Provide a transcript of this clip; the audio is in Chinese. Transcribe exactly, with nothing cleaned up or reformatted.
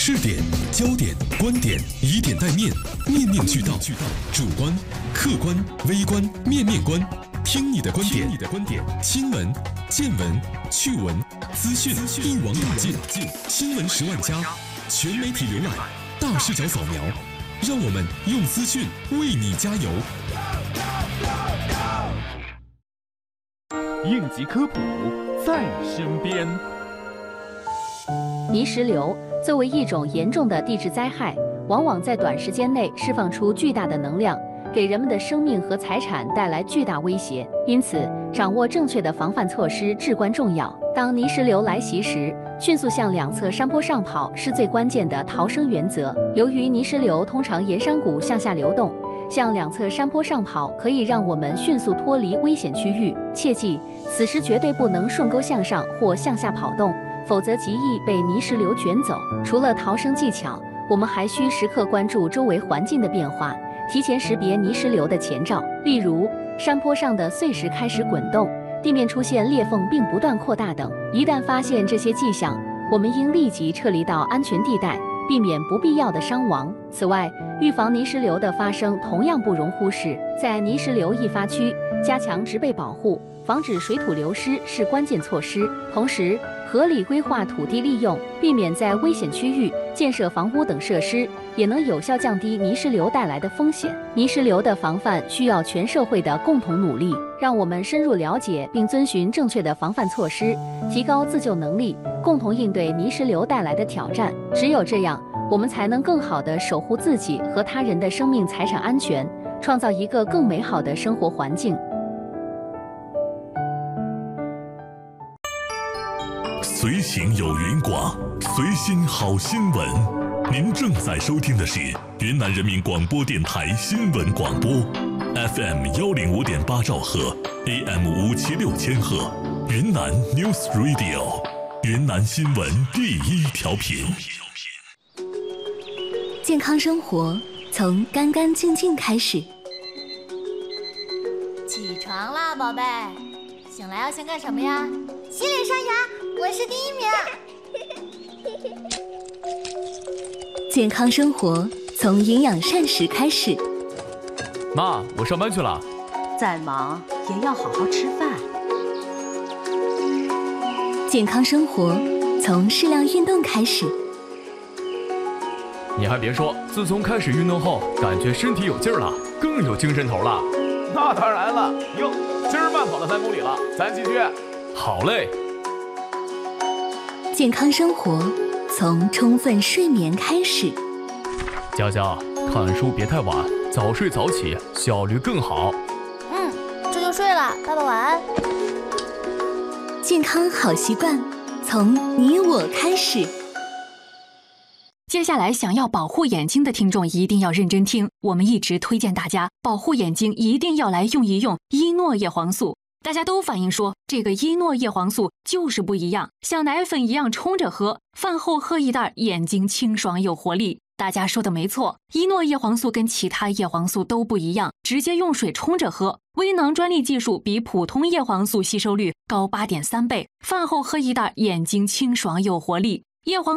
视点、焦点、观点，以点带面，面面俱到。主观、客观、微观、面面观，听你的观点。你的观点，新闻、见闻、趣闻、资讯，一网打尽。新闻十万加，全媒体浏览，大视角扫描，让我们用资讯为你加油。 应急科普在身边。 泥石流作为一种严重的地质灾害，往往在短时间内释放出巨大的能量，给人们的生命和财产带来巨大威胁。因此，掌握正确的防范措施至关重要。当泥石流来袭时，迅速向两侧山坡上跑是最关键的逃生原则。由于泥石流通常沿山谷向下流动，向两侧山坡上跑可以让我们迅速脱离危险区域。切记，此时绝对不能顺沟向上或向下跑动，否则极易被泥石流卷走。除了逃生技巧，我们还需时刻关注周围环境的变化，提前识别泥石流的前兆。例如，山坡上的碎石开始滚动，地面出现裂缝并不断扩大等。一旦发现这些迹象，我们应立即撤离到安全地带，避免不必要的伤亡。此外，预防泥石流的发生同样不容忽视，在泥石流易发区加强植被保护，防止水土流失是关键措施。同时，合理规划土地利用，避免在危险区域建设房屋等设施，也能有效降低泥石流带来的风险。泥石流的防范需要全社会的共同努力，让我们深入了解并遵循正确的防范措施，提高自救能力，共同应对泥石流带来的挑战。只有这样，我们才能更好地守护自己和他人的生命财产安全，创造一个更美好的生活环境。 随行有云广，随心好新闻。您正在收听的是云南人民广播电台新闻广播 ，F M 幺零五点八兆赫 ，A M 五七六千赫，云南 News Radio， 云南新闻第一调频。 健康生活从干干净净开始。 起床啦，宝贝！醒来要先干什么呀？洗脸刷牙，我是第一名。 健康生活从营养膳食开始。 妈，我上班去了。 再忙也要好好吃饭。 健康生活从适量运动开始。 你还别说，自从开始运动后，感觉身体有劲儿了，更有精神头了。 那当然了，哟，今儿慢跑了三公里了，咱继续。 好嘞。 健康生活从充分睡眠开始。 佳佳，看书别太晚，早睡早起，效率更好。 嗯，这就睡了，爸爸晚安。 健康好习惯从你我开始。 接下来想要保护眼睛的听众一定要认真听，我们一直推荐大家保护眼睛一定要来用一用伊诺叶黄素。大家都反映说这个伊诺叶黄素就是不一样，像奶粉一样冲着喝，饭后喝一袋，眼睛清爽有活力。大家说的没错，伊诺叶黄素跟其他叶黄素都不一样，直接用水冲着喝，微囊专利技术比普通叶黄素吸收率高 八点三倍，饭后喝一袋，眼睛清爽有活力。叶黄